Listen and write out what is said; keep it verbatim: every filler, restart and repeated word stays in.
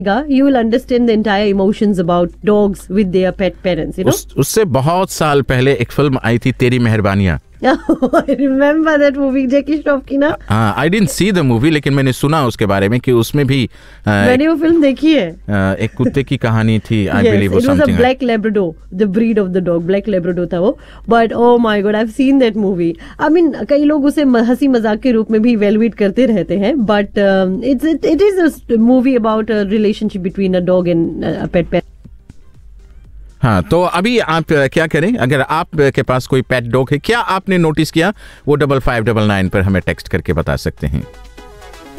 you will understand the entire emotions about dogs with their pet parents, you know. उस, उससे बहुत साल पहले एक फिल्म आई थी तेरी मेहरबानियाँ. I remember that movie, Jackie Shroff की ना. हाँ, I didn't see the movie, लेकिन मैंने सुना उसके बारे में कि उसमें भी मैंने वो फिल्म देखी है. एक कुत्ते की कहानी थी. I yes, believe it was a black Labrador, the breed of the dog, black Labrador था वो. But oh my God, I've seen that movie. I mean, कई लोग उसे हंसी मजाक के रूप में भी evaluate करते रहते हैं. But um, it's it, it is a movie about a relationship between a dog and a pet pet. हाँ, तो अभी आप क्या करें, अगर आप के पास कोई पेट डॉग है, क्या आपने नोटिस किया, वो डबल फाइव डबल नाइन पर हमें टेक्स्ट करके बता सकते हैं.